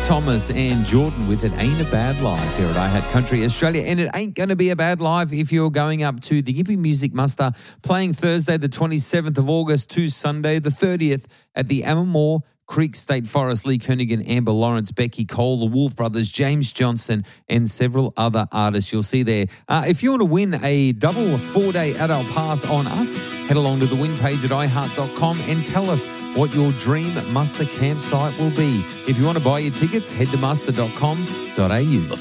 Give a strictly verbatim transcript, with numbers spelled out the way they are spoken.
Thomas and Jordan with It Ain't a Bad Life here at iHat Country Australia. And it ain't going to be a bad life if you're going up to the Yippee Music Muster, playing Thursday the twenty-seventh of August to Sunday the thirtieth at the Ammermoor Creek State Forest. Lee Koenigan, Amber Lawrence, Becky Cole, the Wolf Brothers, James Johnson, and several other artists you'll see there. Uh, if you want to win a double four-day adult pass on us, head along to the win page at i heart dot com and tell us what your dream muster campsite will be. If you want to buy your tickets, head to muster dot com dot a u.